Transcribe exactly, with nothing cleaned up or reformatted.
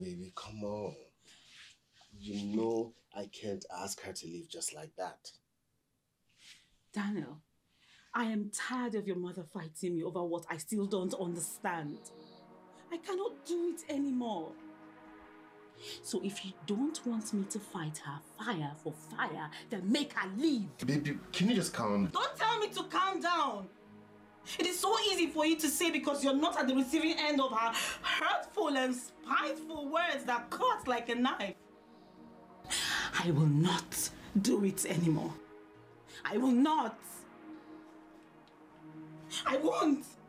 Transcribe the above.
Baby, come on. You know I can't ask her to leave just like that. Daniel, I am tired of your mother fighting me over what I still don't understand. I cannot do it anymore. So if you don't want me to fight her fire for fire, then make her leave. Baby, can you just calm down? Don't tell me to calm down. It is so easy for you to say because you're not at the receiving end of her hurtful and spiteful words that cut like a knife. I will not do it anymore. I will not. I won't.